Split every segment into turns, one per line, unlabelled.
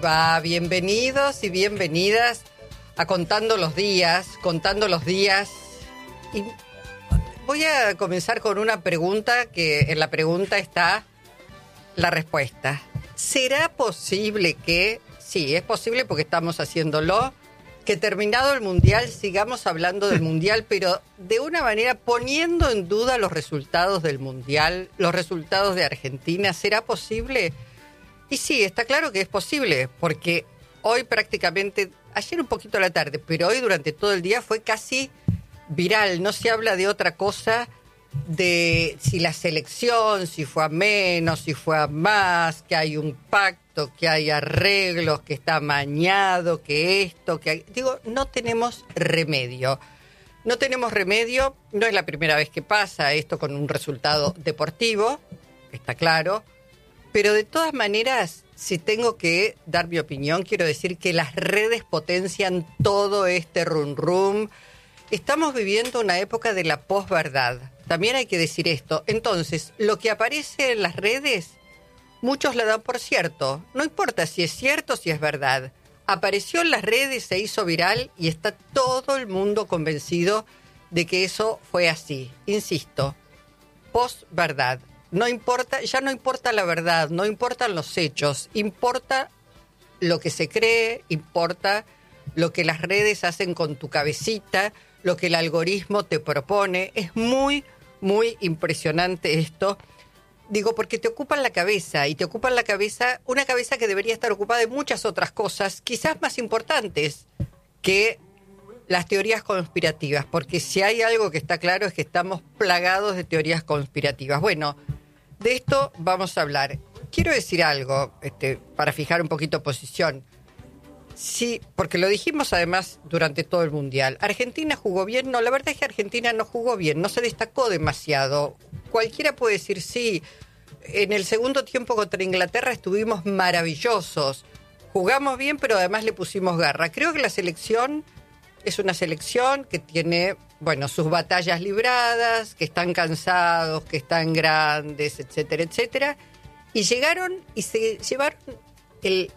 Bienvenidos y bienvenidas a Contando los Días. Y voy a comenzar con una pregunta, que en la pregunta está la respuesta. ¿Será posible que, sí, es posible porque estamos haciéndolo, que terminado el Mundial sigamos hablando del Mundial, pero de una manera poniendo en duda los resultados del Mundial, los resultados de Argentina? ¿Será posible? Y sí, está claro que es posible, porque hoy prácticamente, ayer un poquito a la tarde, pero hoy durante todo el día fue casi viral. No se habla de otra cosa, de si la selección, si fue a menos, si fue a más, que hay un pacto, que hay arreglos, que está amañado, que esto, que hay... Digo, no tenemos remedio. No tenemos remedio, no es la primera vez que pasa esto con un resultado deportivo, está claro. Pero de todas maneras, si tengo que dar mi opinión, quiero decir que las redes potencian todo este rum. Estamos viviendo una época de la posverdad. También hay que decir esto. Entonces, lo que aparece en las redes, muchos la dan por cierto. No importa si es cierto o si es verdad. Apareció en las redes, se hizo viral y está todo el mundo convencido de que eso fue así. Insisto, posverdad. No importa, ya no importa la verdad, no importan los hechos, importa lo que se cree, importa lo que las redes hacen con tu cabecita, lo que el algoritmo te propone. Es muy, muy impresionante esto. Digo, porque te ocupan la cabeza, y te ocupan la cabeza, una cabeza que debería estar ocupada de muchas otras cosas, quizás más importantes que las teorías conspirativas, porque si hay algo que está claro es que estamos plagados de teorías conspirativas. Bueno, de esto vamos a hablar. Quiero decir algo, para fijar un poquito posición. Sí, porque lo dijimos además durante todo el Mundial. ¿Argentina jugó bien? No, la verdad es que Argentina no jugó bien, no se destacó demasiado. Cualquiera puede decir sí. En el segundo tiempo contra Inglaterra estuvimos maravillosos. Jugamos bien, pero además le pusimos garra. Creo que la selección es una selección que tiene, bueno, sus batallas libradas, que están cansados, que están grandes, etcétera, etcétera. Y llegaron y se llevaron el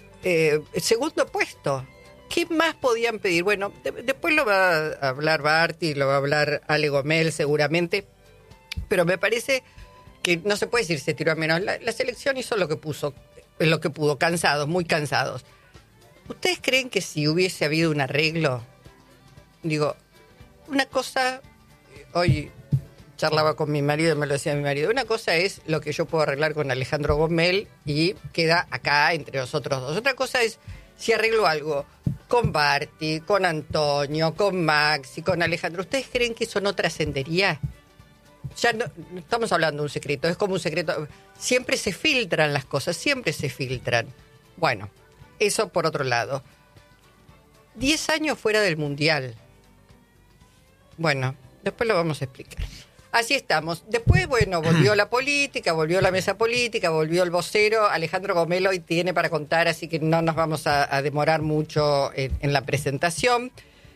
segundo puesto. ¿Qué más podían pedir? Bueno, después lo va a hablar Barty, lo va a hablar Ale Gomel seguramente, pero me parece que no se puede decir se tiró a menos. La selección hizo lo que pudo, cansados, muy cansados. ¿Ustedes creen que si hubiese habido un arreglo? Digo, una cosa, hoy charlaba con mi marido, me lo decía mi marido, una cosa es lo que yo puedo arreglar con Alejandro Gomel y queda acá entre nosotros dos. Otra cosa es si arreglo algo con Barty, con Antonio, con Maxi, con Alejandro. ¿Ustedes creen que eso no trascendería? Ya no estamos hablando de un secreto, es como un secreto. Siempre se filtran las cosas, siempre se filtran. Bueno, eso por otro lado. 10 años fuera del Mundial. Bueno, después lo vamos a explicar. Así estamos. Después, bueno, volvió la política, volvió la mesa política, volvió el vocero. Alejandro Gomel hoy tiene para contar, así que no nos vamos a demorar mucho en la presentación.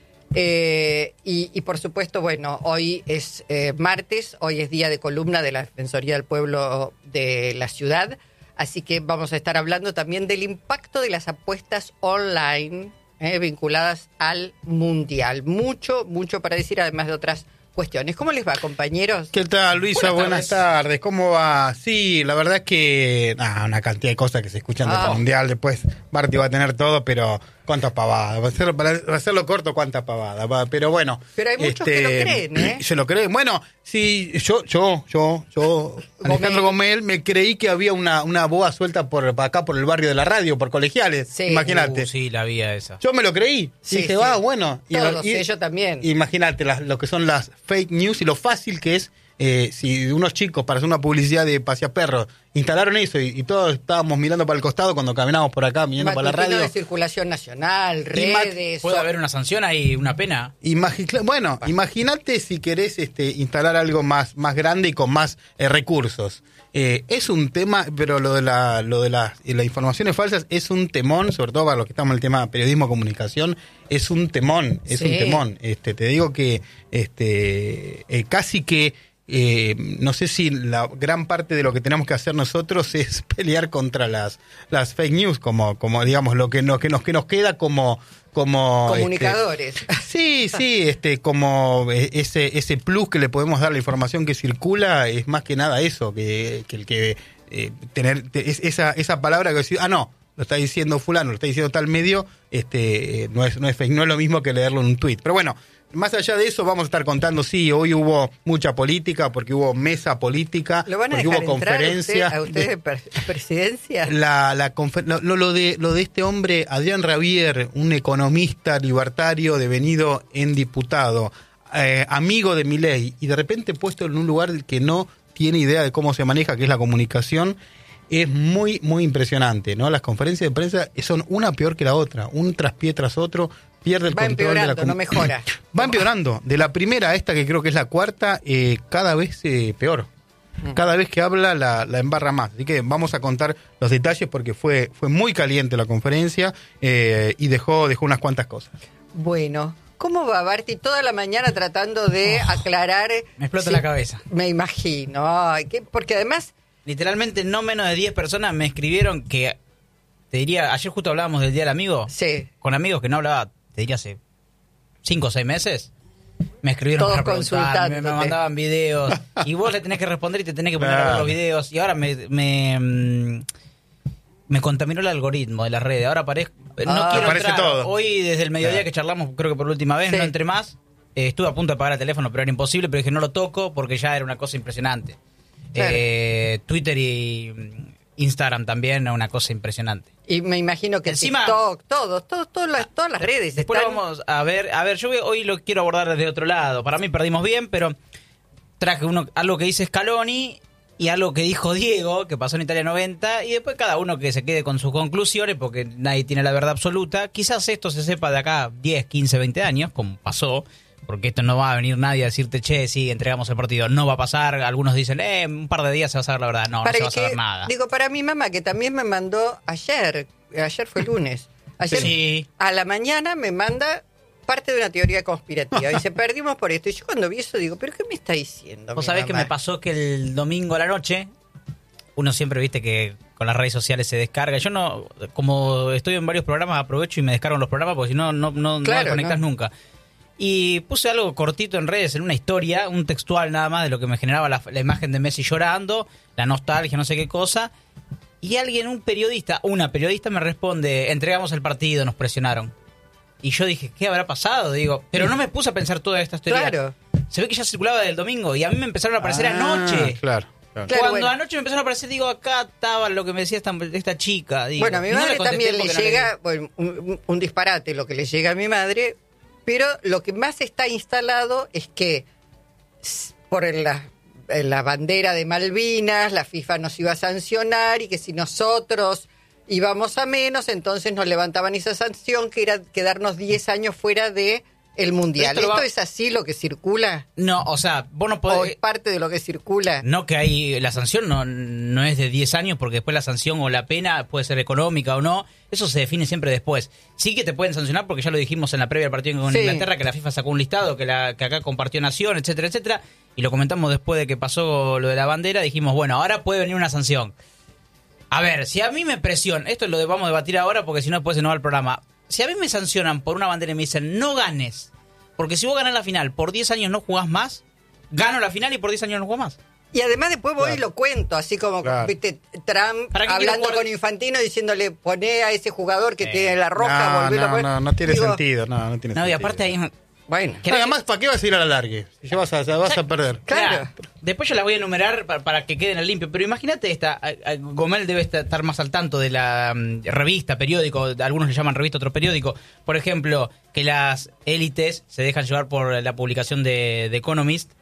Y por supuesto, bueno, hoy es martes, hoy es día de columna de la Defensoría del Pueblo de la ciudad. Así que vamos a estar hablando también del impacto de las apuestas online vinculadas al Mundial. Mucho para decir, además de otras cuestiones. ¿Cómo les va, compañeros?
¿Qué tal, Luisa? Buenas tardes. ¿Cómo va? Sí, la verdad es que una cantidad de cosas que se escuchan del Mundial. Después Barty va a tener todo, pero cuántas pavadas. Para hacerlo corto, cuántas pavadas. Pero bueno.
Pero hay muchos que lo creen, ¿eh?
Se lo creen. Bueno, sí, yo Alejandro Gomel, me creí que había una boa suelta por acá, por el barrio de la radio, por Colegiales.
Sí.
Imagínate.
Sí, la vía esa.
Yo me lo creí.
Sí,
dije,
sí.
Bueno.
Todos, yo también.
Imagínate lo que son las fake news y lo fácil que es. Si unos chicos para hacer una publicidad de Paseaperros instalaron eso y todos estábamos mirando para el costado cuando caminábamos por acá, mirando para la radio.
De circulación nacional, redes.
¿Puede haber una sanción ahí, una pena?
Imagínate si querés instalar algo más grande y con más recursos. Es un tema, pero lo de las informaciones falsas es un temón, sobre todo para los que estamos en el tema periodismo, comunicación, es un temón, un temón. Te digo que casi que no sé si la gran parte de lo que tenemos que hacer nosotros es pelear contra las fake news, como digamos, lo que nos queda como
comunicadores.
Sí, como ese plus que le podemos dar a la información que circula, es más que nada eso, que el que tener esa palabra que decir, no, lo está diciendo fulano, lo está diciendo tal medio, no es fake, no es lo mismo que leerlo en un tuit. Pero bueno, más allá de eso vamos a estar contando, sí, hoy hubo mucha política, porque hubo mesa política,
¿lo van a
porque
dejar
hubo conferencia.
¿A usted presidencia?
Lo de este hombre, Adrián Rabier, un economista libertario devenido en diputado, amigo de Milei, y de repente puesto en un lugar que no tiene idea de cómo se maneja, que es la comunicación, es muy, muy impresionante, ¿no? Las conferencias de prensa son una peor que la otra, un traspié tras otro, pierde el control de la
no mejora.
Va empeorando. De la primera a esta, que creo que es la cuarta, cada vez peor. Cada vez que habla la embarra más. Así que vamos a contar los detalles porque fue muy caliente la conferencia y dejó unas cuantas cosas.
Bueno, ¿cómo va Barty toda la mañana tratando de aclarar?
Me explota la cabeza.
Me imagino. Ay, porque además...
Literalmente no menos de 10 personas me escribieron que, te diría, ayer justo hablábamos del Día del Amigo.
Sí.
Con amigos que no hablaba, te diría, hace 5 o 6 meses. Me escribieron
todos
para preguntar, me mandaban videos. Y vos le tenés que responder y te tenés que poner a ver los videos. Y ahora me contaminó el algoritmo de las redes. Ahora quiero entrar.
Todo.
Hoy desde el mediodía que charlamos, creo que por última vez, no entré más. Estuve a punto de apagar el teléfono, pero era imposible. Pero dije, no lo toco porque ya era una cosa impresionante. Claro. Twitter y Instagram también, una cosa impresionante.
Y me imagino que
encima,
TikTok, todas las redes
después
están...
vamos a ver, yo hoy lo quiero abordar desde otro lado. Para mí perdimos bien, pero traje algo que dice Scaloni y algo que dijo Diego, que pasó en Italia 90, y después cada uno que se quede con sus conclusiones, porque nadie tiene la verdad absoluta. Quizás esto se sepa de acá 10, 15, 20 años, como pasó. Porque esto no va a venir nadie a decirte, che, sí, entregamos el partido. No va a pasar. Algunos dicen, un par de días se va a saber la verdad. No se va a saber nada.
Digo, para mi mamá, que también me mandó ayer fue lunes. Ayer
sí.
A la mañana me manda parte de una teoría conspirativa. Dice, perdimos por esto. Y yo cuando vi eso digo, ¿pero qué me está diciendo?
Vos sabés que me pasó que el domingo a la noche, uno siempre viste que con las redes sociales se descarga. Yo no, como estoy en varios programas, aprovecho y me descargo los programas porque si no desconectás nunca. Y puse algo cortito en redes, en una historia, un textual nada más de lo que me generaba la imagen de Messi llorando, la nostalgia, no sé qué cosa. Y una periodista me responde, entregamos el partido, nos presionaron. Y yo dije, ¿qué habrá pasado? Digo, pero no me puse a pensar toda esta historia.
Claro.
Se ve que ya circulaba del domingo y a mí me empezaron a aparecer anoche.
Claro.
Cuando anoche me empezaron a aparecer, digo, acá estaba lo que me decía esta chica. Digo,
bueno, a mi madre también le llega un disparate lo que le llega a mi madre. Pero lo que más está instalado es que por la bandera de Malvinas, la FIFA nos iba a sancionar y que si nosotros íbamos a menos, entonces nos levantaban esa sanción que era quedarnos 10 años fuera de el Mundial. ¿Esto es así lo que circula?
No, o sea, vos no podés...
¿O es parte de lo que circula?
No, que hay... La sanción no es de 10 años, porque después la sanción o la pena puede ser económica o no. Eso se define siempre después. Sí que te pueden sancionar, porque ya lo dijimos en la previa del partido con Inglaterra, que la FIFA sacó un listado, que acá compartió Nación, etcétera, etcétera. Y lo comentamos después de que pasó lo de la bandera. Dijimos, bueno, ahora puede venir una sanción. A ver, si a mí me presionan... Esto lo vamos a debatir ahora, porque si no después se nos va el programa. Si a mí me sancionan por una bandera y me dicen, no ganes, porque si vos ganás la final, por 10 años no jugás más, gano la final y por 10 años no jugás más.
Y además después voy y lo cuento, así como viste Trump hablando con Infantino diciéndole, poné a ese jugador que tiene la roja, volvelo.
No tiene sentido, no tiene sentido.
Y aparte hay...
Bueno.
Además, ¿para qué vas a ir a la largue? Si ya vas a perder.
Claro.
Después yo las voy a enumerar para que queden al limpio. Pero imagínate esta. Gomel debe estar más al tanto de la revista, periódico. Algunos le llaman revista, otro periódico. Por ejemplo, que las élites se dejan llevar por la publicación de Economist.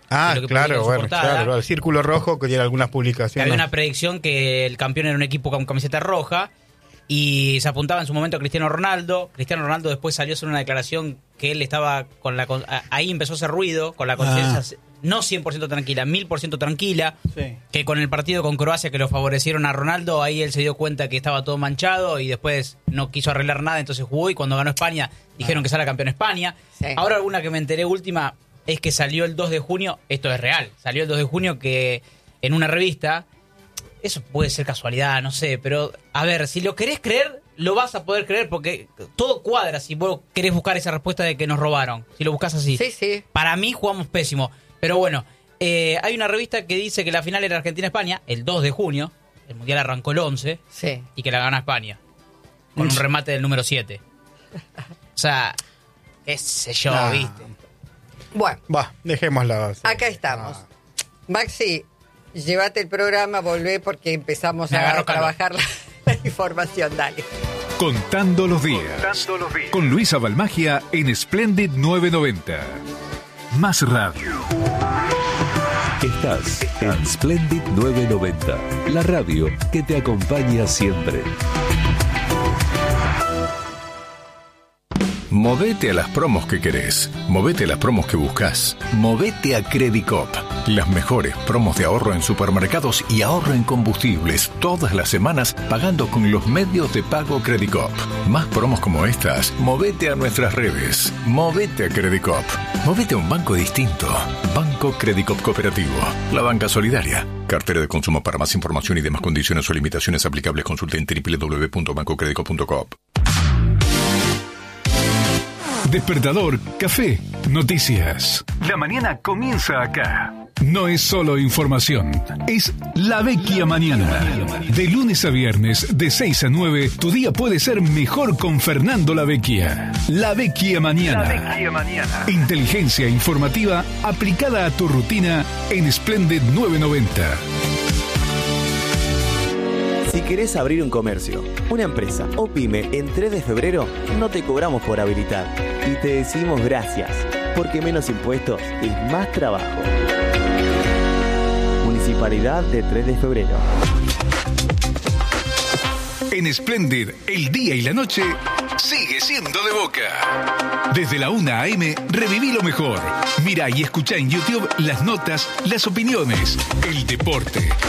Claro. El Círculo Rojo, que tiene algunas publicaciones.
Había una predicción que el campeón era un equipo con camiseta roja. Y se apuntaba en su momento a Cristiano Ronaldo. Cristiano Ronaldo después salió a hacer una declaración que él estaba ahí empezó a hacer ruido, con la conciencia no 100% tranquila, 1000% tranquila. Sí. Que con el partido con Croacia que lo favorecieron a Ronaldo, ahí él se dio cuenta que estaba todo manchado y después no quiso arreglar nada, entonces jugó y cuando ganó España dijeron que sale campeón España. Sí. Ahora una que me enteré última, es que salió el 2 de junio, esto es real, salió el 2 de junio que en una revista, eso puede ser casualidad, no sé, pero a ver, si lo querés creer, lo vas a poder creer porque todo cuadra si vos querés buscar esa respuesta de que nos robaron, si lo buscás así.
Sí, sí.
Para mí jugamos pésimo, pero bueno, hay una revista que dice que la final era Argentina-España, el 2 de junio, el Mundial arrancó el 11,
Sí.
y que la gana España, con un remate del número 7. O sea, ese yo,
Nah.
¿viste?
Bueno,
Va, dejémosla.
acá estamos. Maxi, llévate el programa, volvé porque empezamos
Me
a
agarró calor.
trabajar la información. Dale.
Contando los días. Con Luisa Balmagia en Splendid 990. Más radio.
Estás en Splendid 990, la radio que te acompaña siempre.
Movete a las promos que querés. Movete a las promos que buscas. Movete a Credicop. Las mejores promos de ahorro en supermercados y ahorro en combustibles todas las semanas pagando con los medios de pago Credicop. Más promos como estas, movete a nuestras redes. Movete a Credicop. Movete a un banco distinto. Banco Credicop Cooperativo. La banca solidaria. Cartera de consumo. Para más información y demás condiciones o limitaciones aplicables, consulte en www.bancocredico.com. Despertador, café, noticias. La mañana comienza acá. No es solo información, es La Vecchia Mañana. De lunes a viernes, de 6 a 9, tu día puede ser mejor con Fernando La Vecchia. La Vecchia Mañana. Inteligencia informativa aplicada a tu rutina en Splendid 990.
Si querés abrir un comercio, una empresa o pyme en 3 de febrero, no te cobramos por habilitar. Y te decimos gracias, porque menos impuestos es más trabajo. Municipalidad de 3 de febrero.
En Splendid, el día y la noche sigue siendo de Boca. Desde la 1 a.m. reviví lo mejor. Mirá y escuchá en YouTube las notas, las opiniones, el deporte,